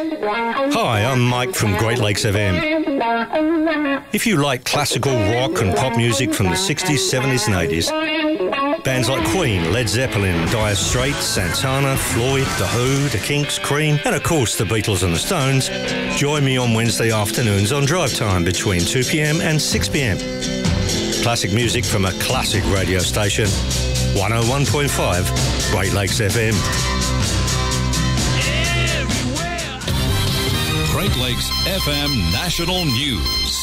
Hi, I'm Mike from Great Lakes FM. If you like classical rock and pop music from the 60s, 70s and 80s, bands like Queen, Led Zeppelin, Dire Straits, Santana, Floyd, The Who, The Kinks, Cream, and of course the Beatles and the Stones, join me on Wednesday afternoons on Drive Time between 2 p.m. and 6 p.m. Classic music from a classic radio station, 101.5 Great Lakes FM. Great Lakes FM National News.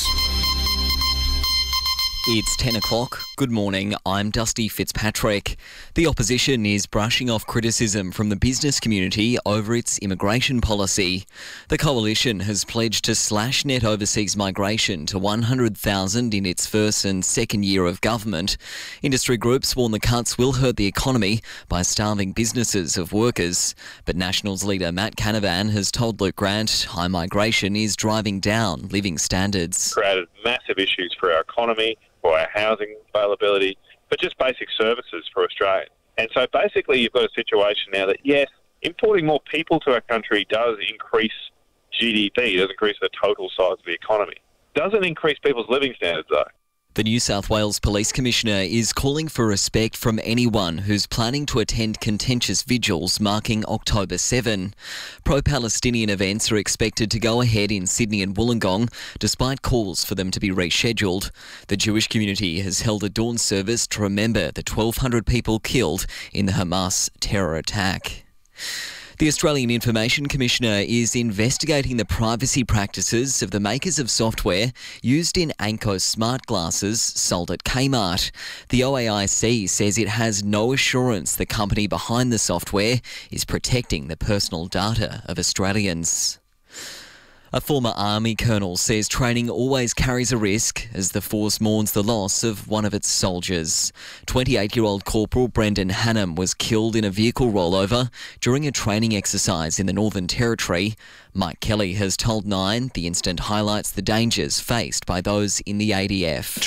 It's 10 o'clock. Good morning. I'm Dusty Fitzpatrick. The opposition is brushing off criticism from the business community over its immigration policy. The coalition has pledged to slash net overseas migration to 100,000 in its first and second year of government. Industry groups warn the cuts will hurt the economy by starving businesses of workers. But Nationals leader Matt Canavan has told Luke Grant high migration is driving down living standards. Created massive issues for our economy, for our housing availability, but just basic services for Australians. And so basically you've got a situation now that, yes, importing more people to our country does increase GDP, does increase the total size of the economy. Doesn't increase people's living standards, though. The New South Wales Police Commissioner is calling for respect from anyone who's planning to attend contentious vigils marking October 7. Pro-Palestinian events are expected to go ahead in Sydney and Wollongong, despite calls for them to be rescheduled. The Jewish community has held a dawn service to remember the 1,200 people killed in the Hamas terror attack. The Australian Information Commissioner is investigating the privacy practices of the makers of software used in Anko smart glasses sold at Kmart. The OAIC says it has no assurance the company behind the software is protecting the personal data of Australians. A former Army colonel says training always carries a risk as the force mourns the loss of one of its soldiers. 28-year-old Corporal Brendan Hannam was killed in a vehicle rollover during a training exercise in the Northern Territory. Mike Kelly has told Nine the incident highlights the dangers faced by those in the ADF.